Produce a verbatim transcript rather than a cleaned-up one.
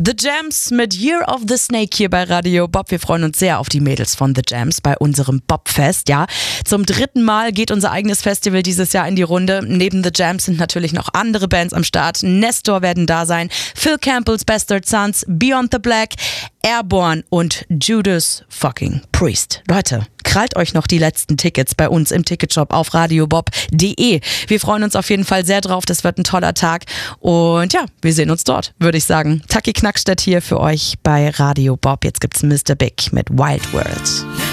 The Jams mit Year of the Snake hier bei Radio Bob. Wir freuen uns sehr auf die Mädels von The Jams bei unserem Bobfest. Ja, zum dritten Mal geht unser eigenes Festival dieses Jahr in die Runde. Neben The Jams sind natürlich noch andere Bands am Start. Nestor werden da sein, Phil Campbell's Bastard Sons, Beyond the Black, Airborne und Judas fucking Priest. Leute, krallt euch noch die letzten Tickets bei uns im Ticketshop auf radiobob punkt de. Wir freuen uns auf jeden Fall sehr drauf. Das wird ein toller Tag. Und ja, wir sehen uns dort, würde ich sagen. Taki Knackstedt hier für euch bei Radio Bob. Jetzt gibt's Mister Big mit Wild World.